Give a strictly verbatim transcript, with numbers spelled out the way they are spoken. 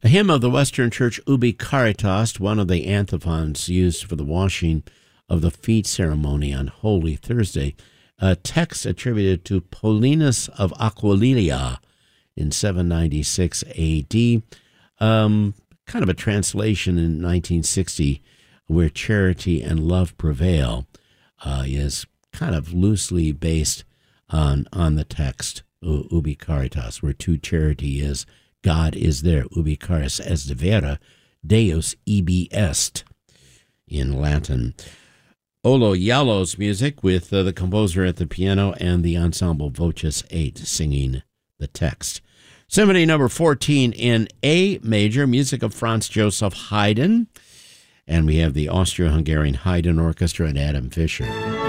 A hymn of the Western Church, Ubi Caritas, one of the antiphons used for the washing of the feet ceremony on Holy Thursday. A text attributed to Paulinus of Aquileia in seven ninety-six A D. Um, kind of a translation in nineteen sixty, where charity and love prevail, uh, is kind of loosely based on on the text, Ubi Caritas, where true charity is, God is there. Ubi caritas est vera, Deus ibi est, in Latin. Olo Yalo's music with uh, the composer at the piano and the ensemble Voces eight singing the text. Symphony number fourteen in A major, music of Franz Joseph Haydn. And we have the Austro-Hungarian Haydn Orchestra and Adam Fischer.